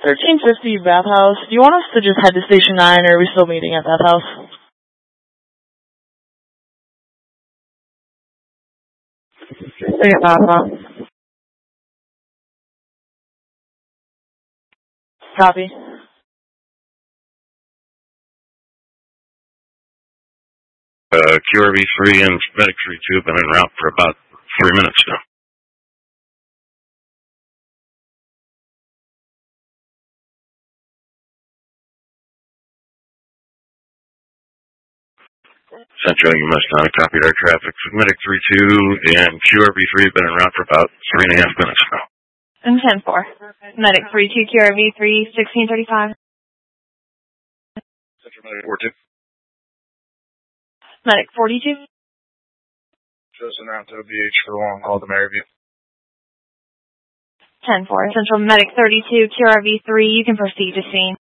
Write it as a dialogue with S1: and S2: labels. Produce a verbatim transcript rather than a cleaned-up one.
S1: thirteen fifty Bathhouse. Do you want us to just head to Station nine, or are we still meeting at Bathhouse?
S2: Stay at Bathhouse.
S1: Copy.
S3: Uh, Q R V three and Medic three two have been en route for about three minutes now. Central, you must not have copied our traffic. Medic three two and Q R V three have been en route for about three and a half minutes now.
S4: And ten four. Medic three two, Q R V three, sixteen thirty-five.
S3: Central Medic four two.
S4: Medic forty-two.
S5: Just en route to O B H for the long haul to Maryview.
S4: ten four. Central Medic thirty-two, Q R V three, you can proceed to scene.